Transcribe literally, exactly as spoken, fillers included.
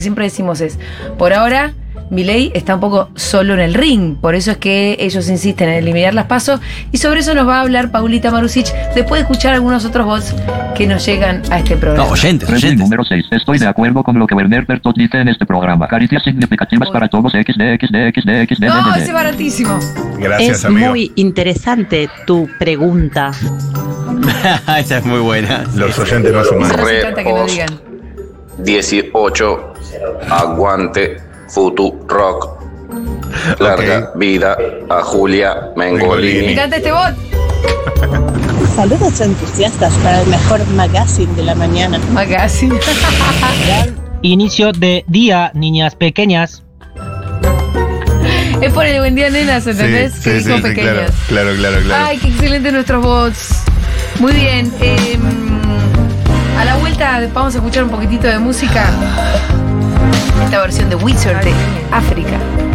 Siempre decimos es, por ahora Milei está un poco solo en el ring, por eso es que ellos insisten en eliminar las PASO, y sobre eso nos va a hablar Paulita Marusic después de escuchar algunos otros bots que nos llegan a este programa. No, oyentes, oyentes. Número seis. Estoy de acuerdo con lo que Werner Bertot dice en este programa. Caricias significativas para todos. X D, X D, X D, X D. No, ese es baratísimo. Gracias, es amigo. muy interesante tu pregunta. Esa es muy buena. Los oyentes más Eso humanos. nos encanta que nos digan. dieciocho, aguante, Futu Rock. Larga Ok. vida a Julia Me Mengolini. encanta este bot. Saludos entusiastas para el mejor magazine de la mañana. Magazine. Inicio de día, niñas pequeñas. Es por el buen día, nenas, ¿entendés? Sí, que sí, dijo sí, sí, pequeñas. claro, claro, claro, claro. Ay, qué excelente nuestros bots. Muy bien. eh, a la vuelta vamos a escuchar un poquitito de música. Esta versión de Wizard de África.